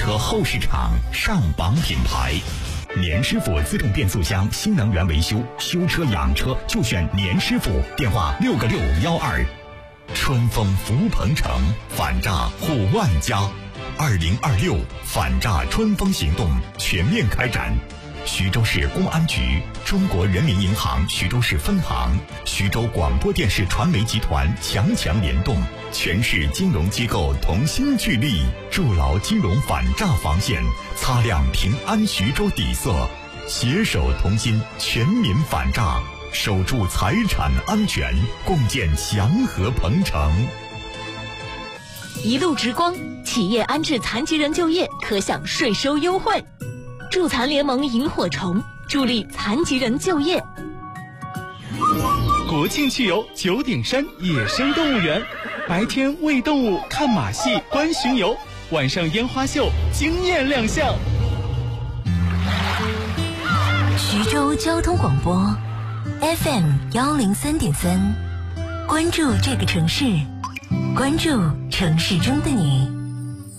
车后市场上榜品牌。年师傅自动变速箱新能源维修，修车养车就选年师傅，电话6个612。春风福鹏城，反诈护万家。2026反诈春风行动全面开展。徐州市公安局、中国人民银行徐州市分行、徐州广播电视传媒集团强联动，全市金融机构同心聚力，筑牢金融反诈防线，擦亮平安徐州底色，携手同心，全民反诈，守住财产安全，共建祥和鹏城。 一路直光，企业安置残疾人就业可享税收优惠。助残联盟萤火虫助力残疾人就业。 国庆去游九鼎山野生动物园，白天喂动物、看马戏、观巡游，晚上烟花秀惊艳亮相。 徐州交通广播 FM103.3，关注这个城市，关注城市中的你。